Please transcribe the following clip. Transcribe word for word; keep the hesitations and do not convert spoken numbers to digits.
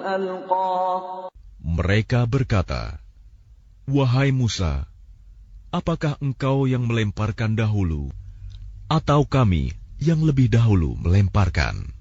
ألقى Mereka berkata, "Wahai Musa, apakah engkau yang melemparkan dahulu, atau kami yang lebih dahulu melemparkan?"